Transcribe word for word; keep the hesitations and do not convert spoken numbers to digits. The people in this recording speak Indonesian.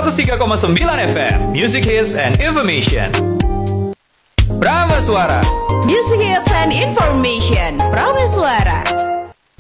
seratus tiga koma sembilan F M, Music Hits and Information. Brahma Suara, Music Hits and Information.